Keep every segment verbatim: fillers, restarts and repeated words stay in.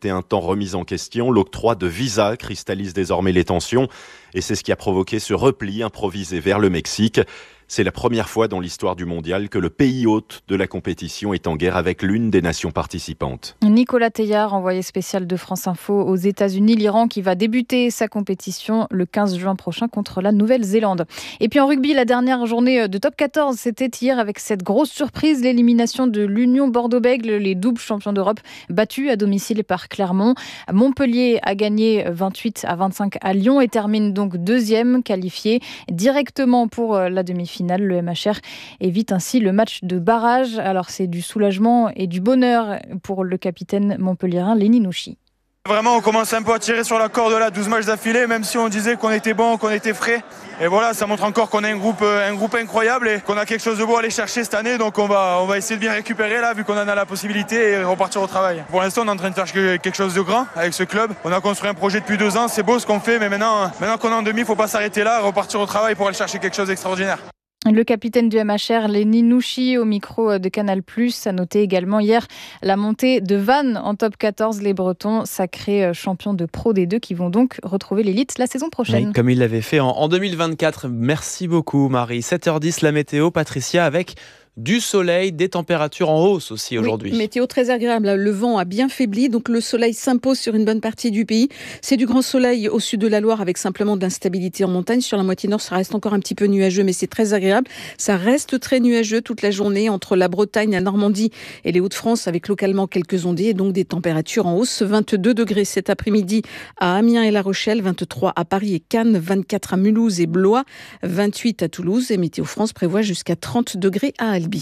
été un temps remis en question. L'octroi de visas cristallise désormais les tensions et c'est ce qui a provoqué ce repli improvisé vers le Mexique. C'est la première fois dans l'histoire du mondial que le pays hôte de la compétition est en guerre avec l'une des nations participantes. Nicolas Teillard, envoyé spécial de France Info aux États-Unis, l'Iran qui va débuter sa compétition le quinze juin prochain contre la Nouvelle-Zélande. Et puis en rugby, la dernière journée de top quatorze, c'était hier avec cette grosse surprise, l'élimination de l'Union Bordeaux-Bègles, les doubles champions d'Europe battus à domicile par Clermont. Montpellier a gagné vingt-huit à vingt-cinq à Lyon et termine donc deuxième, qualifié directement pour la demi-finale. Le M H R évite ainsi le match de barrage. Alors c'est du soulagement et du bonheur pour le capitaine montpelliérain Lenny Nouchi. Vraiment, on commence un peu à tirer sur la corde là, douze matchs d'affilée, même si on disait qu'on était bon, qu'on était frais. Et voilà, ça montre encore qu'on a un groupe, un groupe incroyable et qu'on a quelque chose de beau à aller chercher cette année. Donc on va, on va essayer de bien récupérer là, vu qu'on en a la possibilité et repartir au travail. Pour l'instant, on est en train de faire quelque chose de grand avec ce club. On a construit un projet depuis deux ans, c'est beau ce qu'on fait, mais maintenant, maintenant qu'on est en demi, il ne faut pas s'arrêter là, repartir au travail pour aller chercher quelque chose d'extraordinaire. Le capitaine du M H R, Lenny Nouchi, au micro de Canal+, a noté également hier la montée de Vannes en top quatorze. Les Bretons, sacrés champions de Pro D deux, qui vont donc retrouver l'élite la saison prochaine. Oui, comme ils l'avaient fait en, en deux mille vingt-quatre. Merci beaucoup, Marie. sept heures dix, la météo. Patricia, avec du soleil, des températures en hausse aussi aujourd'hui. Oui, météo très agréable. Le vent a bien faibli, donc le soleil s'impose sur une bonne partie du pays. C'est du grand soleil au sud de la Loire avec simplement de l'instabilité en montagne. Sur la moitié nord, ça reste encore un petit peu nuageux, mais c'est très agréable. Ça reste très nuageux toute la journée entre la Bretagne, la Normandie et les Hauts-de-France avec localement quelques ondées et donc des températures en hausse. vingt-deux degrés cet après-midi à Amiens et La Rochelle, vingt-trois à Paris et Cannes, vingt-quatre à Mulhouse et Blois, vingt-huit à Toulouse et Météo France prévoit jusqu'à trente degrés à Albi.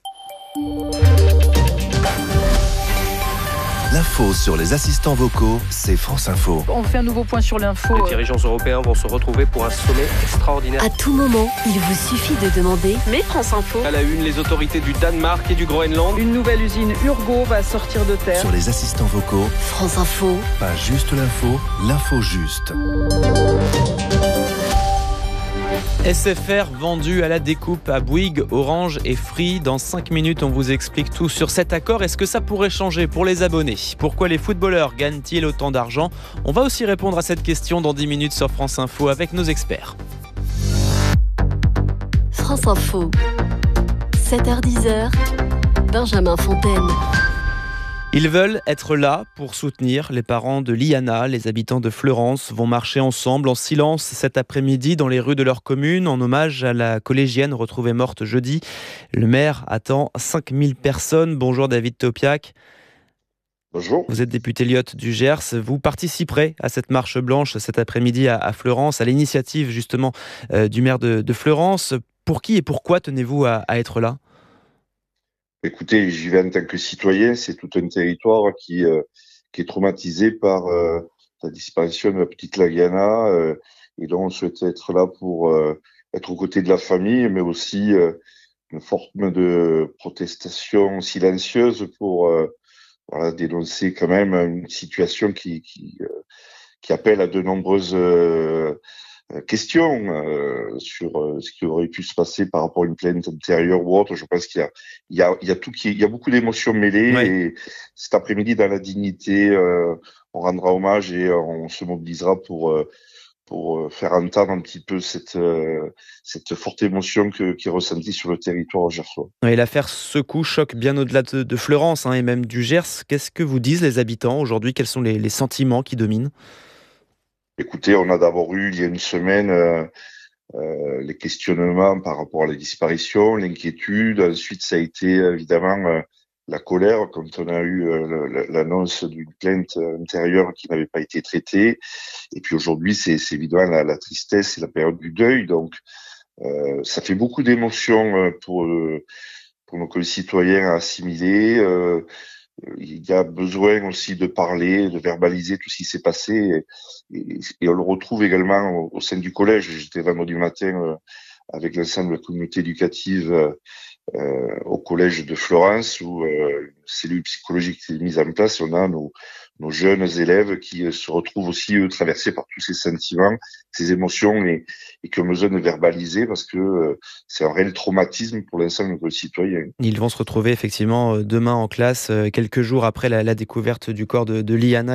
L'info sur les assistants vocaux, c'est France Info. On fait un nouveau point sur l'info. Les dirigeants européens vont se retrouver pour un sommet extraordinaire. À tout moment, il vous suffit de demander « Mais France Info ». À la une, les autorités du Danemark et du Groenland. Une nouvelle usine Urgo va sortir de terre. Sur les assistants vocaux, France Info. Pas juste l'info, l'info juste. S F R vendu à la découpe à Bouygues, Orange et Free. Dans cinq minutes, on vous explique tout sur cet accord. Est-ce que ça pourrait changer pour les abonnés ? Pourquoi les footballeurs gagnent-ils autant d'argent ? On va aussi répondre à cette question dans dix minutes sur France Info avec nos experts. France Info, sept heures dix, Benjamin Fontaine. Ils veulent être là pour soutenir les parents de Liana. Les habitants de Fleurance vont marcher ensemble en silence cet après-midi dans les rues de leur commune en hommage à la collégienne retrouvée morte jeudi. Le maire attend cinq mille personnes. Bonjour David Topiak. Bonjour. Vous êtes député Lyotte du Gers. Vous participerez à cette marche blanche cet après-midi à, à Fleurance, à l'initiative justement euh, du maire de, de Fleurance. Pour qui et pourquoi tenez-vous à, à être là ? Écoutez, j'y vais en tant que citoyen. C'est tout un territoire qui, euh, qui est traumatisé par euh, la disparition de la petite Lagiana. Euh, et donc, on souhaite être là pour euh, être aux côtés de la famille, mais aussi euh, une forme de protestation silencieuse pour euh, voilà, dénoncer quand même une situation qui, qui, euh, qui appelle à de nombreuses euh, questions euh, sur euh, ce qui aurait pu se passer par rapport à une plainte antérieure ou autre. Je pense qu'il y a, il y a, il y a tout qui, il y a beaucoup d'émotions mêlées. Ouais. Et cet après-midi, dans la dignité, euh, on rendra hommage et euh, on se mobilisera pour euh, pour faire entendre un petit peu cette euh, cette forte émotion que, qui est ressentie sur le territoire gersois. Et l'affaire secoue, choque bien au-delà de, de Fleurance hein, et même du Gers. Qu'est-ce que vous disent les habitants aujourd'hui ? Quels sont les, les sentiments qui dominent ? Écoutez, on a d'abord eu, il y a une semaine, euh, euh, les questionnements par rapport à la disparition, l'inquiétude. Ensuite, ça a été évidemment euh, la colère quand on a eu euh, l'annonce d'une plainte antérieure qui n'avait pas été traitée. Et puis aujourd'hui, c'est, c'est évidemment la, la tristesse et la période du deuil. Donc, euh, ça fait beaucoup d'émotions pour, pour nos concitoyens à assimiler. Euh, Il y a besoin aussi de parler, de verbaliser tout ce qui s'est passé et, et, et on le retrouve également au, au sein du collège. J'étais vendredi matin euh, avec l'ensemble de la communauté éducative euh, au collège de Fleurance où euh, une cellule psychologique est mise en place. On a nos, nos jeunes élèves qui se retrouvent aussi eux, traversés par tous ces sentiments, ces émotions et, et qui ont besoin de verbaliser parce que euh, c'est un réel traumatisme pour l'ensemble de nos citoyens. Ils vont se retrouver effectivement demain en classe, quelques jours après la, la découverte du corps de, de Liana.